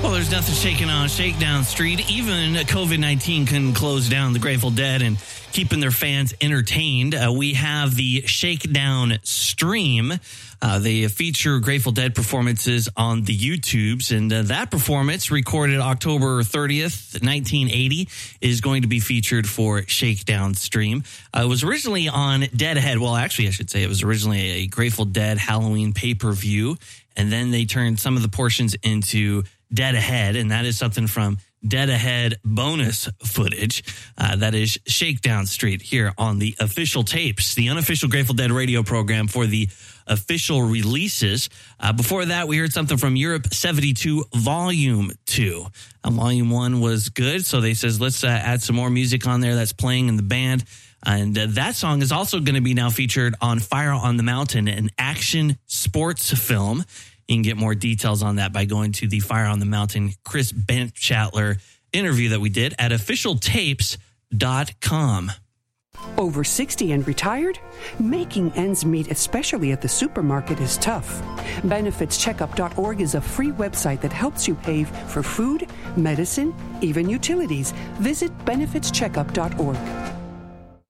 Well, there's nothing shaking on Shakedown Street. Even COVID-19 can close down the Grateful Dead and keeping their fans entertained. We have the Shakedown stream. They feature Grateful Dead performances on the YouTubes. And that performance, recorded October 30th, 1980, is going to be featured for Shakedown stream. It was originally on Dead Ahead. Well, actually, I should say it was originally a Grateful Dead Halloween pay-per-view. And then they turned some of the portions into Dead Ahead, and that is something from Dead Ahead bonus footage. That is Shakedown Street here on the Official Tapes, the unofficial Grateful Dead radio program for the official releases. Before that, we heard something from Europe 72 Volume 2. Volume 1 was good, so they says, let's add some more music on there that's playing in the band. And that song is also going to be now featured on Fire on the Mountain, an action sports film. You can get more details on that by going to the Fire on the Mountain Chris Bentchatler interview that we did at officialtapes.com. Over 60 and retired? Making ends meet, especially at the supermarket, is tough. BenefitsCheckup.org is a free website that helps you pay for food, medicine, even utilities. Visit BenefitsCheckup.org.